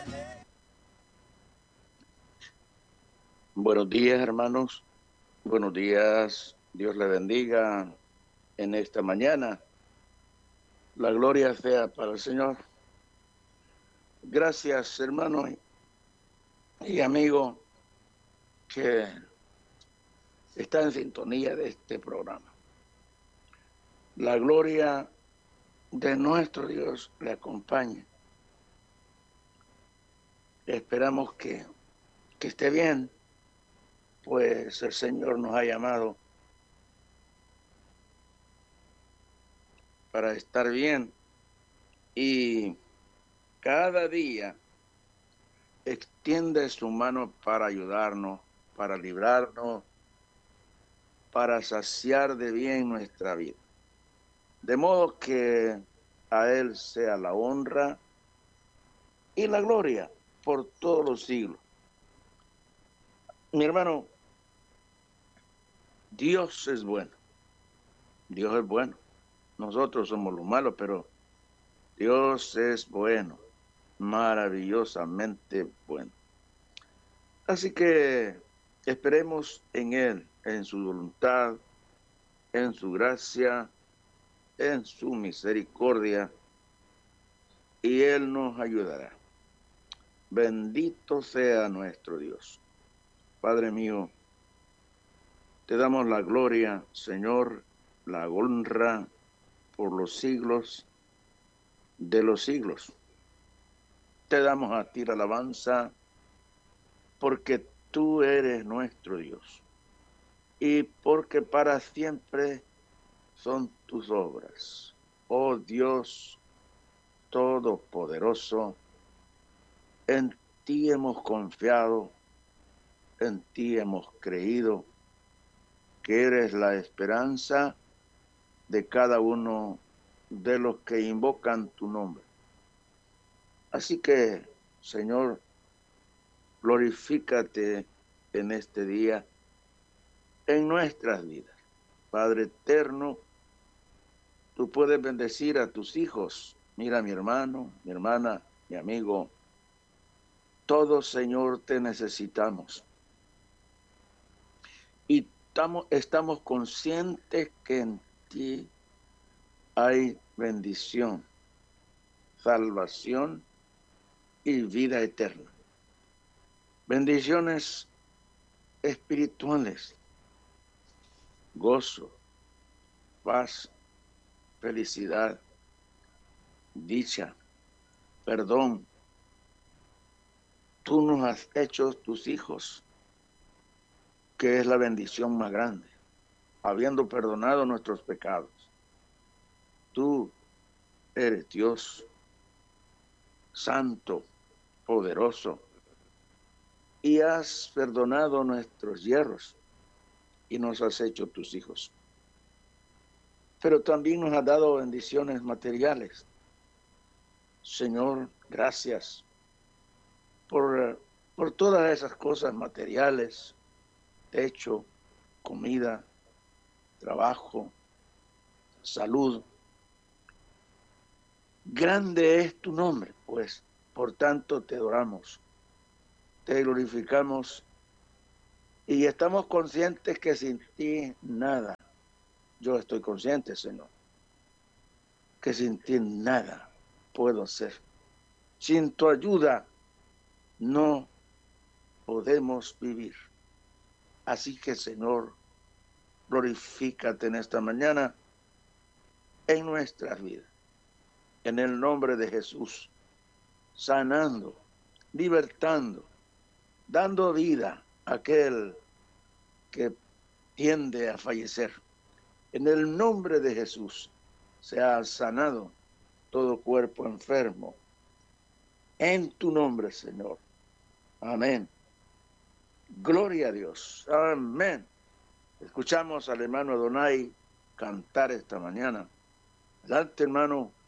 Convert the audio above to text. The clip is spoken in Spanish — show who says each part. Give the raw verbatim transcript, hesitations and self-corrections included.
Speaker 1: Buenos días, hermanos. Buenos días. Dios le bendiga en esta mañana. La gloria sea para el Señor. Gracias, hermanos y amigos que están en sintonía de este programa. La gloria de nuestro Dios le acompañe. Esperamos que, que esté bien, pues el Señor nos ha llamado para estar bien y cada día extiende su mano para ayudarnos, para librarnos, para saciar de bien nuestra vida. De modo que a Él sea la honra y la gloria por todos los siglos. Mi hermano, Dios es bueno. Dios es bueno. Nosotros somos los malos, pero Dios es bueno, maravillosamente bueno. Así que esperemos en Él, en su voluntad, en su gracia, en su misericordia, y Él nos ayudará. Bendito sea nuestro Dios. Padre mío, te damos la gloria, Señor, la honra por los siglos de los siglos. Te damos a ti la alabanza porque tú eres nuestro Dios y porque para siempre son tus obras. Oh Dios Todopoderoso, en ti hemos confiado, en ti hemos creído, que eres la esperanza de cada uno de los que invocan tu nombre. Así que, Señor, glorifícate en este día, en nuestras vidas. Padre eterno, tú puedes bendecir a tus hijos. Mira, mi hermano, mi hermana, mi amigo, todos, Señor, te necesitamos. Y estamos, estamos conscientes que en ti hay bendición, salvación y vida eterna. Bendiciones espirituales, gozo, paz, felicidad, dicha, perdón. Tú nos has hecho tus hijos, que es la bendición más grande, habiendo perdonado nuestros pecados. Tú eres Dios, santo, poderoso, y has perdonado nuestros yerros y nos has hecho tus hijos. Pero también nos has dado bendiciones materiales. Señor, gracias por, por todas esas cosas materiales, techo, comida, trabajo, salud. Grande es tu nombre, pues, por tanto te adoramos, te glorificamos y estamos conscientes que sin ti nada. Yo estoy consciente, Señor, que sin ti nada puedo hacer. Sin tu ayuda no podemos vivir. Así que, Señor, glorifícate en esta mañana en nuestras vidas. En el nombre de Jesús, sanando, libertando, dando vida a aquel que tiende a fallecer. En el nombre de Jesús, sea sanado todo cuerpo enfermo. En tu nombre, Señor. Amén. Gloria a Dios. Amén. Escuchamos al hermano Adonai cantar esta mañana. Adelante, hermano.